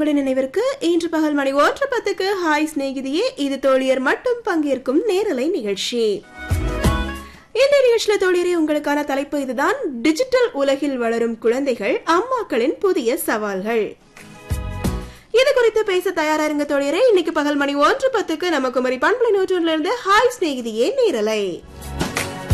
உங்களின் நினைவிற்கு இன்று பகல் மணி 1:10 ஹாய் சிநேகிதியே, இது தோழியர் மட்டும் பங்கேற்கும் நேரலை நிகழ்ச்சி. இந்த நிகழ்ச்சியில தோழியரே, உங்களுக்கான தலைப்பு இதுதான்: டிஜிட்டல் உலகில் வளரும் குழந்தைகள், அம்மாக்களின் புதிய சவால்கள். இது குறித்து பேச தயாரா இருங்க தோழியரே. இன்னைக்கு பகல் மணி 1:10 நம்ம குமரி பண்பலை 101 ஹாய் சிநேகிதியே நேரலை.